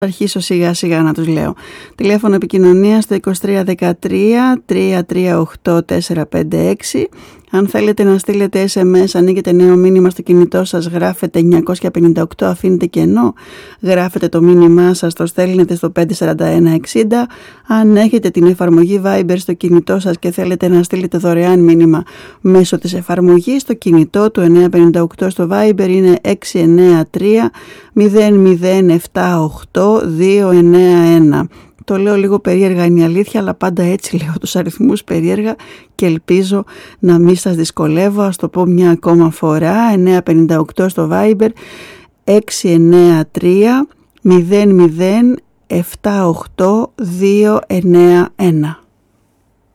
αρχίσω σιγά σιγά να τους λέω. Τηλέφωνο επικοινωνία στο 2313 338 456. Αν θέλετε να στείλετε SMS, ανοίγετε νέο μήνυμα στο κινητό σας, γράφετε 958, αφήνετε κενό, γράφετε το μήνυμά σας, το στέλνετε στο 54160. Αν έχετε την εφαρμογή Viber στο κινητό σας και θέλετε να στείλετε δωρεάν μήνυμα μέσω της εφαρμογής, το κινητό του 958 στο Viber είναι 693 0078 291. Το λέω λίγο περίεργα, είναι η αλήθεια, αλλά πάντα έτσι λέω τους αριθμούς περίεργα και ελπίζω να μην σας δυσκολεύω. Ας το πω μια ακόμα φορά, 958 στο Viber, 693 0078 291.